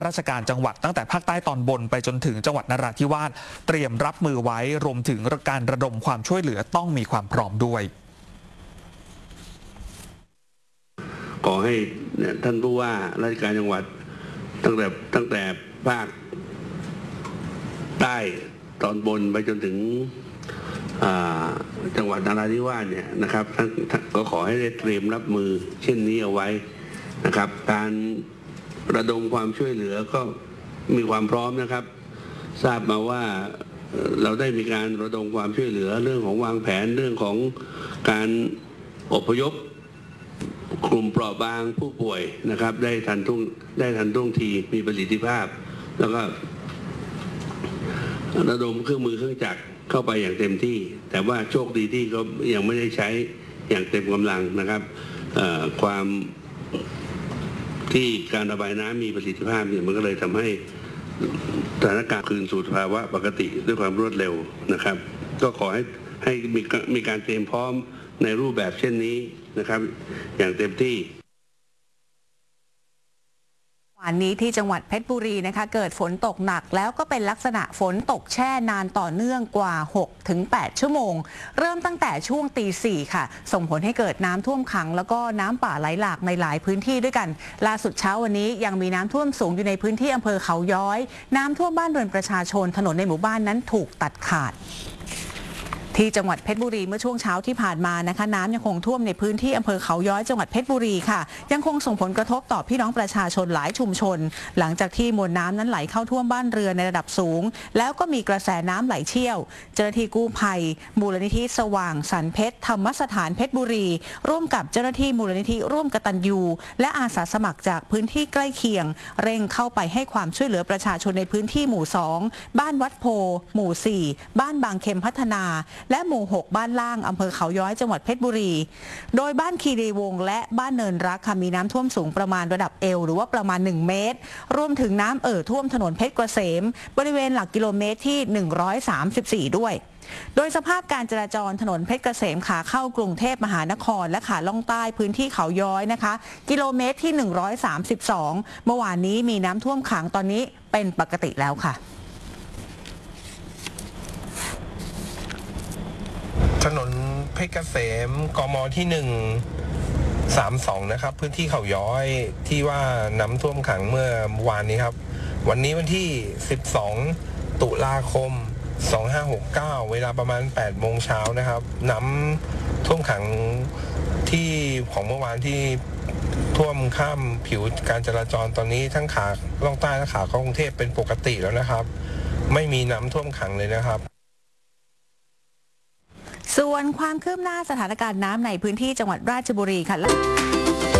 ราชการจังหวัดตั้งแต่ภาคใต้ตอนบนไปจนถึงจังหวัดนราธิวาสเตรียมรับมือไว้รวมถึงการระดมความช่วยเหลือต้องมีความพร้อมด้วยขอให้ท่านผู้ว่าราชการจังหวัดตั้งแต่ภาคใต้ตอนบนไปจนถึงจังหวัดนราธิวาสเนี่ยนะครับท่านก็ขอให้ได้เตรียมรับมือเช่นนี้เอาไว้นะครับการระดมความช่วยเหลือก็มีความพร้อมนะครับทราบมาว่าเราได้มีการระดมความช่วยเหลือเรื่องของวางแผนเรื่องของการอพยพกลุ่มเปราะบางผู้ป่วยนะครับได้ทันท่วงทีมีประสิทธิภาพแล้วก็ระดมเครื่องมือเครื่องจักรเข้าไปอย่างเต็มที่แต่ว่าโชคดีที่เขายังไม่ได้ใช้อย่างเต็มกำลังนะครับความที่การระบายน้ำมีประสิทธิภาพเนี่ยมันก็เลยทำให้สถานการณ์คืนสู่สภาวะปกติด้วยความรวดเร็วนะครับก็ขอให้มีการเตรียมพร้อมในรูปแบบเช่นนี้นะครับอย่างเต็มที่วันนี้ที่จังหวัดเพชรบุรีนะคะเกิดฝนตกหนักแล้วก็เป็นลักษณะฝนตกแช่นานต่อเนื่องกว่า 6-8 ชั่วโมงเริ่มตั้งแต่ช่วงตี 4ค่ะส่งผลให้เกิดน้ำท่วมขังแล้วก็น้ำป่าไหลหลากในหลายพื้นที่ด้วยกันล่าสุดเช้าวันนี้ยังมีน้ำท่วมสูงอยู่ในพื้นที่อำเภอเขาย้อยน้ำท่วมบ้านเรือนประชาชนถนนในหมู่บ้านนั้นถูกตัดขาดที่จังหวัดเพชรบุรีเมื่อช่วงเช้าที่ผ่านมานะคะน้ำยังคงท่วมในพื้นที่อำเภอเขาย้อยจังหวัดเพชรบุรีค่ะยังคงส่งผลกระทบต่อพี่น้องประชาชนหลายชุมชนหลังจากที่มวลน้ำนั้นไหลเข้าท่วมบ้านเรือนในระดับสูงแล้วก็มีกระแสน้ำไหลเชี่ยวเจ้าหน้าที่กู้ภัยมูลนิธิสว่างสรรเพชรธรรมสถานเพชรบุรีร่วมกับเจ้าหน้าที่มูลนิธิร่วมกตัญญูและอาสาสมัครจากพื้นที่ใกล้เคียงเร่งเข้าไปให้ความช่วยเหลือประชาชนในพื้นที่หมู่ 2บ้านวัดโพหมู่ 4บ้านบางเข็มพัฒนาและหมู่ 6บ้านล่างอำเภอเขาย้อยจังหวัดเพชรบุรีโดยบ้านคีรีวงศ์และบ้านเนินรักค่ะมีน้ำท่วมสูงประมาณระดับเอวหรือว่าประมาณ1เมตรรวมถึงน้ำท่วมถนนเพชรเกษมบริเวณหลักกิโลเมตรที่134ด้วยโดยสภาพการจราจรถนนเพชรเกษมขาเข้ากรุงเทพมหานครและขาล่องใต้พื้นที่เขาย้อยนะคะกิโลเมตรที่132เมื่อวานนี้มีน้ำท่วมขังตอนนี้เป็นปกติแล้วค่ะถนนเพชรเกษมกมที่132นะครับพื้นที่เขาย้อยที่ว่าน้ำท่วมขังเมื่อวานนี้ครับวันนี้วันที่12ตุลาคม2569เวลาประมาณ8โมงเช้านะครับน้ำท่วมขังที่ของเมื่อวานที่ท่วมข้ามผิวการจราจรตอนนี้ทั้งขาล่องใต้และขาเข้ากรุงเทพเป็นปกติแล้วนะครับไม่มีน้ำท่วมขังเลยนะครับส่วนความคืบหน้าสถานการณ์น้ำในพื้นที่จังหวัดราชบุรีค่ะ